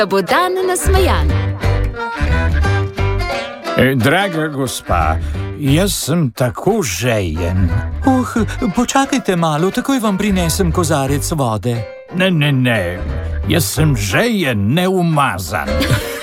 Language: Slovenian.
Da bo dan nasmejan. Draga gospa, jaz sem tako žejen. Počakajte malo, takoj vam prinesem kozarec vode. Ne, jaz sem žejen, ne umazan.